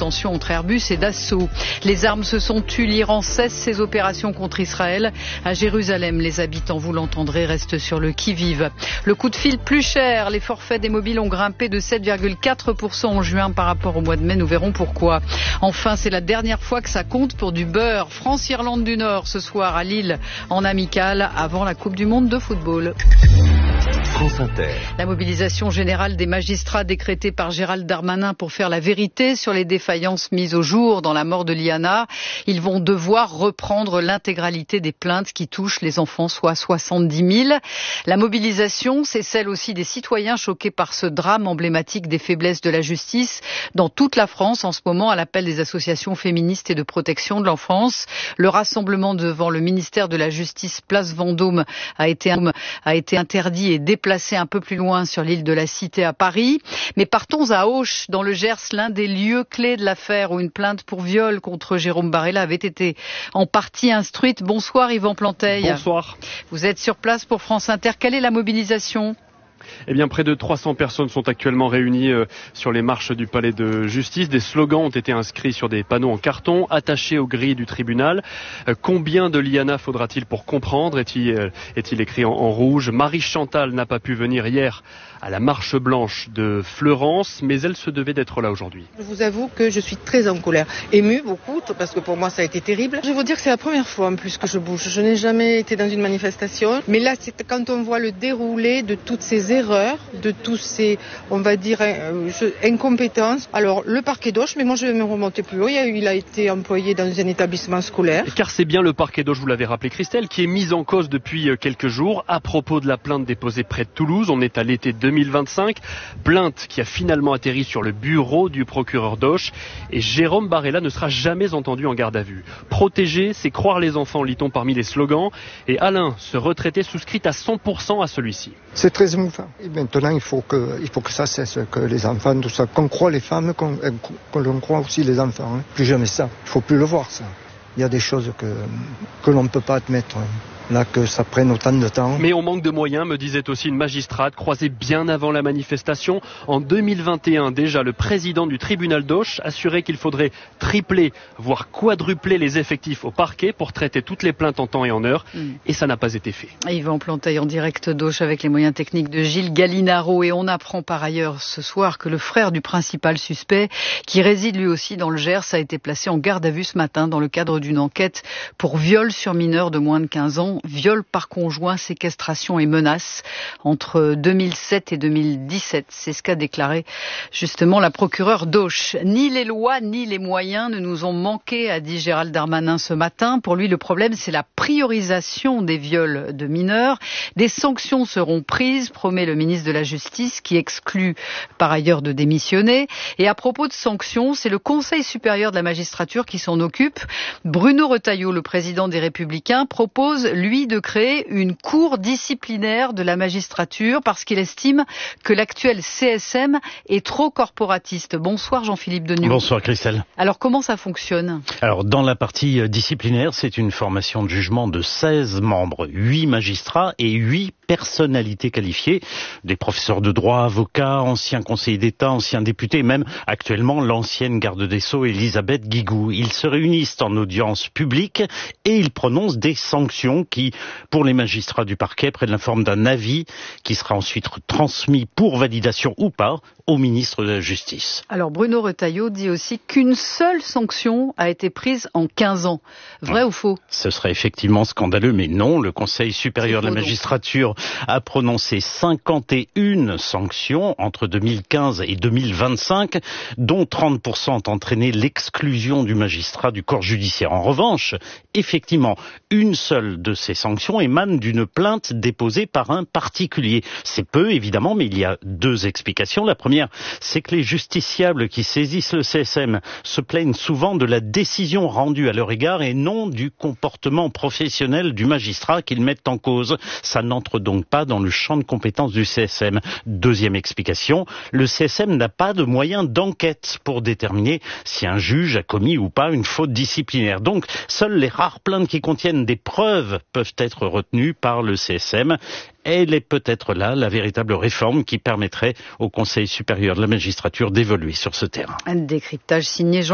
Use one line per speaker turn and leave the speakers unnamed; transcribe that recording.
tensions entre Airbus et Dassault. Les armes se sont tues. L'Iran cesse ses opérations contre Israël. À Jérusalem, les habitants, vous l'entendrez, restent sur le qui-vive. Le coup de fil plus cher. Les forfaits des mobiles ont grimpé de 7,4% en juin par rapport au mois de mai. Nous verrons pourquoi. Enfin, c'est la dernière fois que ça compte pour du beurre. France-Irlande du Nord ce soir à Lille en amical avant la Coupe du Monde de football.
France Inter.
La mobilisation générale des magistrats décrétée par Gérald Darmanin pour faire la vérité sur les défaillances mises au jour dans la mort de Liana. Ils vont devoir reprendre l'intégralité des plaintes qui touchent les enfants, soit 70 000. La mobilisation, c'est celle aussi des citoyens choqués par ce drame emblématique des faiblesses de la justice dans toute la France en ce moment à l'appel des associations féministes et de protection de l'enfance. Le rassemblement devant le ministère de la Justice, place Vendôme, a été interdit et déplacé un peu plus loin sur l'île de la Cité à Paris. Mais partons à Auch, dans le Gers, l'un des lieux clés de l'affaire où une plainte pour viol contre Jérôme Barella avait été en partie instruite. Bonsoir Yvan Planteil.
Bonsoir.
Vous êtes sur place pour France Inter. Quelle est la mobilisation ?
Eh bien, près de 300 personnes sont actuellement réunies sur les marches du palais de justice. Des slogans ont été inscrits sur des panneaux en carton, attachés aux grilles du tribunal. Combien de Liana faudra-t-il pour comprendre ? Est-il écrit en rouge ? Marie Chantal n'a pas pu venir hier à la marche blanche de Fleurance, mais elle se devait d'être là aujourd'hui.
Je vous avoue que je suis très en colère, émue beaucoup, parce que pour moi ça a été terrible. Je vais vous dire que c'est la première fois en plus que je bouge. Je n'ai jamais été dans une manifestation, mais là c'est quand on voit le déroulé de toutes ces erreurs, de tous ces, on va dire, incompétences. Alors le parquet d'Auch, mais moi je vais me remonter plus haut, il a été employé dans un établissement scolaire.
Car c'est bien le parquet d'Auch, vous l'avez rappelé Christelle, qui est mis en cause depuis quelques jours à propos de la plainte déposée près de Toulouse. On est à l'été 2025, plainte qui a finalement atterri sur le bureau du procureur d'Auch, et Jérôme Barella ne sera jamais entendu en garde à vue. Protéger, c'est croire les enfants, lit-on parmi les slogans, et Alain, ce retraité, souscrit à 100% à celui-ci.
C'est très émouvant. Et maintenant, il faut que ça cesse, que les enfants, tout ça, qu'on croit les femmes, qu'on croit aussi les enfants. Plus jamais ça. Il ne faut plus le voir, ça. Il y a des choses que l'on ne peut pas admettre. Là, que ça prenne autant de temps.
Mais on manque de moyens, me disait aussi une magistrate croisée bien avant la manifestation. En 2021, déjà, le président du tribunal d'Auch assurait qu'il faudrait tripler, voire quadrupler les effectifs au parquet pour traiter toutes les plaintes en temps et en heure. Et ça n'a pas été fait.
Yvan Planteil en direct d'Auch avec les moyens techniques de Gilles Gallinaro. Et on apprend par ailleurs ce soir que le frère du principal suspect, qui réside lui aussi dans le Gers, a été placé en garde à vue ce matin dans le cadre d'une enquête pour viol sur mineur de moins de 15 ans. Viol par conjoint, séquestration et menaces entre 2007 et 2017. C'est ce qu'a déclaré justement la procureure d'Auch. Ni les lois ni les moyens ne nous ont manqué, a dit Gérald Darmanin ce matin. Pour lui, le problème, c'est la priorisation des viols de mineurs. Des sanctions seront prises, promet le ministre de la Justice, qui exclut par ailleurs de démissionner. Et à propos de sanctions, c'est le Conseil supérieur de la magistrature qui s'en occupe. Bruno Retailleau, le président des Républicains, propose lui de créer une cour disciplinaire de la magistrature parce qu'il estime que l'actuel CSM est trop corporatiste. Bonsoir Jean-Philippe Denoux.
Bonsoir Christelle.
Alors comment ça fonctionne ?
Alors dans la partie disciplinaire, c'est une formation de jugement de 16 membres, 8 magistrats et 8 personnalités qualifiées, des professeurs de droit, avocats, anciens conseillers d'État, anciens députés, et même actuellement l'ancienne garde des Sceaux Elisabeth Guigou. Ils se réunissent en audience publique et ils prononcent des sanctions qui, pour les magistrats du parquet, prennent la forme d'un avis qui sera ensuite transmis pour validation ou pas au ministre de la Justice.
Alors Bruno Retailleau dit aussi qu'une seule sanction a été prise en 15 ans. Vrai ou faux ?
Ce serait effectivement scandaleux, mais non. Le Conseil supérieur de la magistrature a prononcé 51 sanctions entre 2015 et 2025, dont 30% ont entraîné l'exclusion du magistrat du corps judiciaire. En revanche, effectivement, une seule de ces sanctions émane d'une plainte déposée par un particulier. C'est peu, évidemment, mais il y a deux explications. La première, c'est que les justiciables qui saisissent le CSM se plaignent souvent de la décision rendue à leur égard et non du comportement professionnel du magistrat qu'ils mettent en cause. Ça n'entre donc pas dans le champ de compétences du CSM. Deuxième explication, le CSM n'a pas de moyens d'enquête pour déterminer si un juge a commis ou pas une faute disciplinaire. Donc, seules les rares plaintes qui contiennent des preuves peuvent être retenues par le CSM. Elle est peut-être là la véritable réforme qui permettrait au Conseil supérieur de la magistrature d'évoluer sur ce terrain.
Un décryptage signé Jean